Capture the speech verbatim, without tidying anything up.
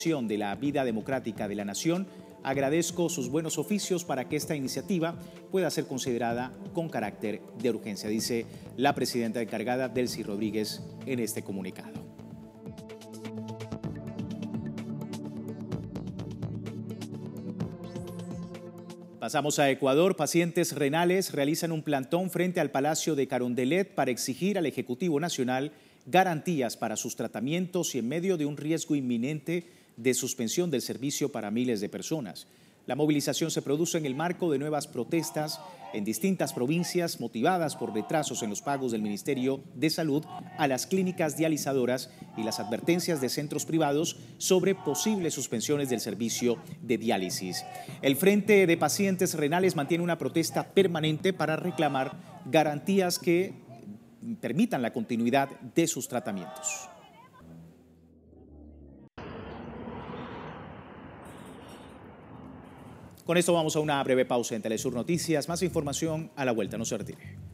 de la vida democrática de la nación, agradezco sus buenos oficios para que esta iniciativa pueda ser considerada con carácter de urgencia, dice la presidenta encargada, Delcy Rodríguez, en este comunicado. Pasamos a Ecuador. Pacientes renales realizan un plantón frente al Palacio de Carondelet para exigir al Ejecutivo Nacional garantías para sus tratamientos y en medio de un riesgo inminente de suspensión del servicio para miles de personas. La movilización se produce en el marco de nuevas protestas en distintas provincias motivadas por retrasos en los pagos del Ministerio de Salud a las clínicas dializadoras y las advertencias de centros privados sobre posibles suspensiones del servicio de diálisis. El Frente de Pacientes Renales mantiene una protesta permanente para reclamar garantías que permitan la continuidad de sus tratamientos. Con esto vamos a una breve pausa en Telesur Noticias. Más información a la vuelta, no se retire.